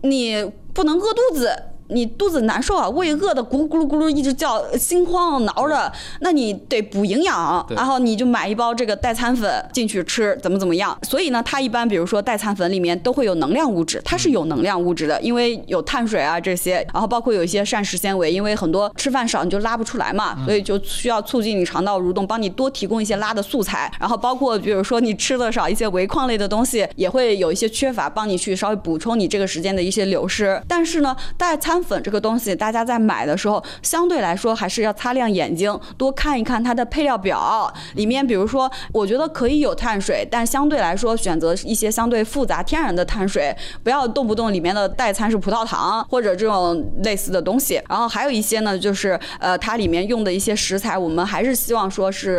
你不能饿肚子。你肚子难受啊，胃饿的咕噜咕噜咕噜一直叫，心慌挠着，那你得补营养，然后你就买一包这个代餐粉进去吃，怎么样。所以呢，它一般比如说代餐粉里面都会有能量物质，它是有能量物质的，因为有碳水啊这些，然后包括有一些膳食纤维，因为很多吃饭少你就拉不出来嘛，所以就需要促进你肠道蠕动，帮你多提供一些拉的素材。然后包括比如说你吃的少一些维矿类的东西，也会有一些缺乏，帮你去稍微补充你这个时间的一些流失。但是呢，代餐粉这个东西，大家在买的时候，相对来说还是要擦亮眼睛，多看一看它的配料表里面。比如说，我觉得可以有碳水，但相对来说选择一些相对复杂天然的碳水，不要动不动里面的代餐是葡萄糖或者这种类似的东西。然后还有一些呢，就是它里面用的一些食材，我们还是希望说是